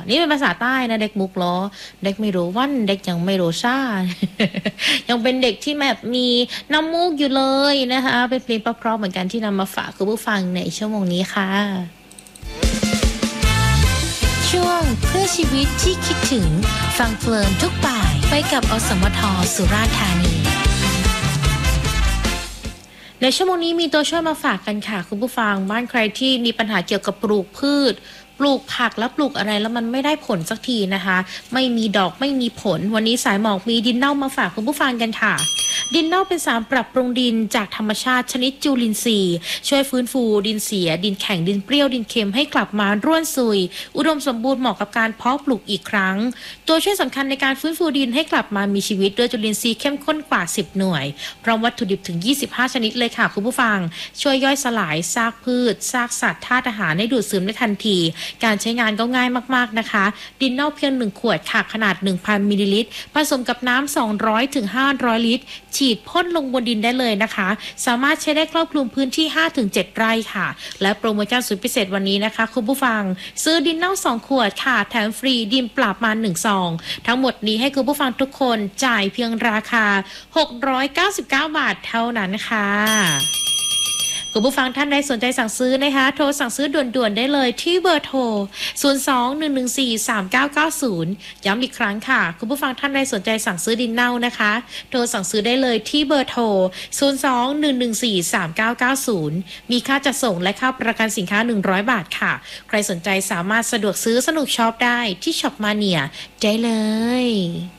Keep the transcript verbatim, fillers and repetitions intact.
นี่เป็นภาษาใต้นะเด็กมุกล้อเด็กไม่รู้วันเด็กยังไม่รู้ชา ยังเป็นเด็กที่แบบมีน้ำมูกอยู่เลยนะคะเป็นเพลงเพราะๆเหมือนกันที่นำมาฝากคุณผู้ฟังในชั่วโมงนี้ค่ะช่วงเพื่อชีวิตที่คิดถึงฟังเพลินทุกบ่ายไปกับอสมทสุราษฎร์ธานีในชั่วโมงนี้มีตัวช่วยมาฝากกันค่ะคุณผู้ฟังบ้านใครที่มีปัญหาเกี่ยวกับปลูกพืชปลูกผักแล้วปลูกอะไรแล้วมันไม่ได้ผลสักทีนะคะไม่มีดอกไม่มีผลวันนี้สายหมอกมีดินเน่ามาฝากคุณผู้ฟังกันค่ะดินเน่าเป็นสารปรับปรุงดินจากธรรมชาติชนิดจุลินทรีย์ช่วยฟื้นฟูดินเสียดินแข็งดินเปรี้ยวดินเค็มให้กลับมาร่วนซุยอุดมสมบูรณ์เหมาะกับการเพาะปลูกอีกครั้งตัวช่วยสำคัญในการฟื้นฟูดินให้กลับมามีชีวิตด้วยจุลินทรีย์เข้มข้นกว่าสิบหน่วยพร้อมวัตถุดิบถึงยี่สิบห้าชนิดเลยค่ะคุณผู้ฟังช่วยย่อยสลายซากพืชซากสัตว์ธาตุอาหารให้ดูดซึมได้ทันทีการใช้งานก็ง่ายมากๆนะคะดินเน่าเพียงหนึ่งขวดค่ะขนาด หนึ่งพัน มิลลิลิตรผสมกับน้ำสองร้อยถึงห้าร้อยลิตรฉีดพ่นลงบนดินได้เลยนะคะสามารถใช้ได้ครอบคลุมพื้นที่ ห้าถึงเจ็ด ไร่ค่ะและโปรโมชั่นสุดพิเศษวันนี้นะคะคุณผู้ฟังซื้อดินเน่าสองขวดค่ะแถมฟรีดินปราบมารหนึ่งซองทั้งหมดนี้ให้คุณผู้ฟังทุกคนจ่ายเพียงราคาหกร้อยเก้าสิบเก้าบาทเท่านั้นค่ะคุณผู้ฟังท่านใดสนใจสั่งซื้อนะคะโทรสั่งซื้อด่วนๆได้เลยที่เบอร์โทรศูนย์ สอง หนึ่ง หนึ่ง สี่ สาม เก้า เก้า ศูนย์ย้ำอีกครั้งค่ะคุณผู้ฟังท่านใดสนใจสั่งซื้อดินเน่านะคะโทรสั่งซื้อได้เลยที่เบอร์โทรศูนย์ สอง หนึ่ง หนึ่ง สี่ สาม เก้า เก้า ศูนย์มีค่าจัดส่งและค่าประกันสินค้าหนึ่งร้อยบาทค่ะใครสนใจสามารถสะดวกซื้อสนุกช็อปได้ที่ช็อปมาเนียได้เลย